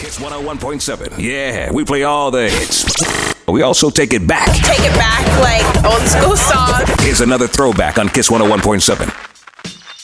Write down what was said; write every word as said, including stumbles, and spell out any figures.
Kiss one oh one point seven. Yeah, we play all the hits. We also take it back. Take it back like old school song. Here's another throwback on Kiss one oh one point seven.